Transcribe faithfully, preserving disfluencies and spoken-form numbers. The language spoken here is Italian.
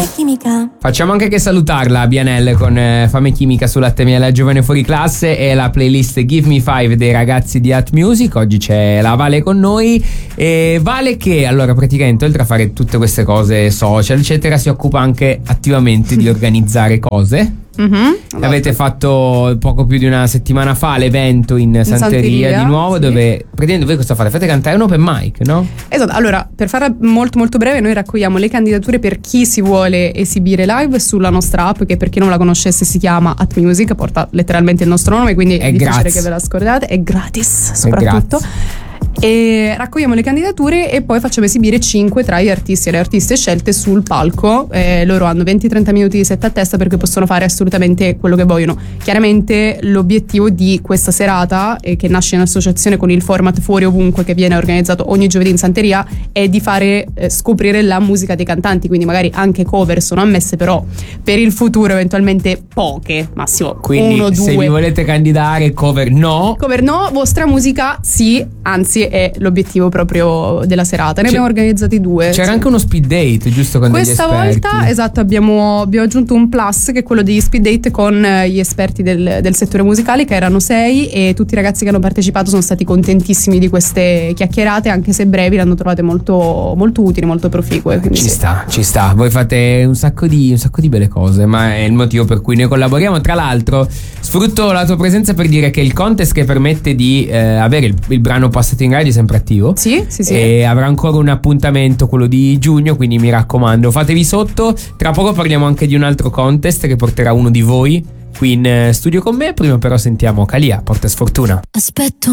Fame chimica. Facciamo anche che salutarla Bianelle con eh, Fame chimica su Latte Miele Giovane Fuori Classe e la playlist Give Me Five dei ragazzi di At Music. Oggi c'è la Vale con noi, e Vale che allora praticamente oltre a fare tutte queste cose social eccetera si occupa anche attivamente di organizzare cose. Mm-hmm, avete fatto poco più di una settimana fa l'evento in, in Santeria, Santeria di nuovo, sì. Dove praticamente voi cosa fate? Fate cantare un open mic, no? Esatto, allora per farla molto molto breve noi raccogliamo le candidature per chi si vuole esibire live sulla nostra app, che per chi non la conoscesse si chiama At Music, porta letteralmente il nostro nome, quindi è difficile che ve la scordate, è gratis soprattutto. È gratis. E raccogliamo le candidature e poi facciamo esibire cinque tra gli artisti e le artiste scelte sul palco. Eh, loro hanno venti trenta minuti di set a testa perché possono fare assolutamente quello che vogliono. Chiaramente l'obiettivo di questa serata, eh, che nasce in associazione con il format Fuori Ovunque che viene organizzato ogni giovedì in Santeria, è di fare eh, scoprire la musica dei cantanti, quindi magari anche cover sono ammesse, però per il futuro eventualmente poche, massimo quindi uno, se due. vi volete candidare, cover no. Cover no, vostra musica sì, anzi è l'obiettivo proprio della serata. Ne C'è, abbiamo organizzati due. C'era sì. anche uno speed date, giusto? Con questa degli esperti. volta, esatto, abbiamo, abbiamo aggiunto un plus che è quello degli speed date con gli esperti del, del settore musicale, che erano sei, e tutti i ragazzi che hanno partecipato sono stati contentissimi di queste chiacchierate, anche se brevi, le hanno trovate molto, molto utili, molto proficue. Ci sì. sta, ci sta. Voi fate un sacco di un sacco di belle cose, ma è il motivo per cui noi collaboriamo. Tra l'altro sfrutto la tua presenza per dire che il contest che permette di eh, avere il, il brano passato in radio è sempre attivo. Sì, sì, sì. E avrà ancora un appuntamento, quello di giugno, quindi mi raccomando, fatevi sotto. Tra poco parliamo anche di un altro contest che porterà uno di voi qui in studio con me. Prima però sentiamo Calia, Porta Sfortuna. Aspetto